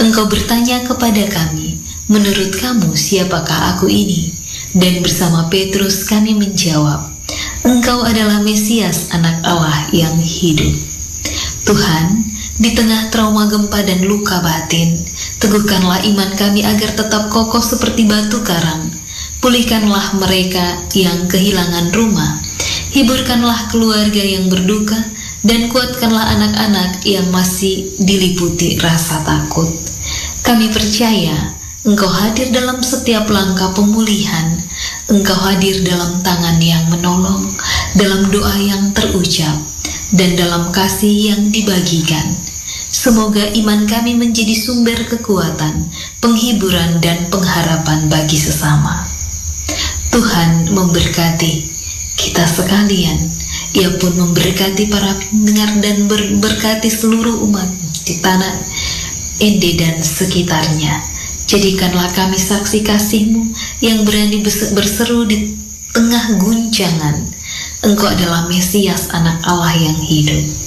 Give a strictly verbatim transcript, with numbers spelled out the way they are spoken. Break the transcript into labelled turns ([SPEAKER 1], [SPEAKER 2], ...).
[SPEAKER 1] Engkau bertanya kepada kami, menurut kamu siapakah aku ini? Dan bersama Petrus kami menjawab, Engkau adalah Mesias, anak Allah yang hidup. Tuhan, di tengah trauma gempa dan luka batin, teguhkanlah iman kami agar tetap kokoh seperti batu karang. Pulihkanlah mereka yang kehilangan rumah, hiburkanlah keluarga yang berduka, dan kuatkanlah anak-anak yang masih diliputi rasa takut. Kami percaya Engkau hadir dalam setiap langkah pemulihan. Engkau hadir dalam tangan yang menolong, dalam doa yang terucap, dan dalam kasih yang dibagikan. Semoga iman kami menjadi sumber kekuatan, penghiburan, dan pengharapan bagi sesama. Tuhan memberkati kita sekalian. Ia pun memberkati para pendengar dan berberkati seluruh umat di tanah Ende dan sekitarnya. Jadikanlah kami saksi kasih-Mu yang berani berseru di tengah guncangan. Engkau adalah Mesias, anak Allah yang hidup.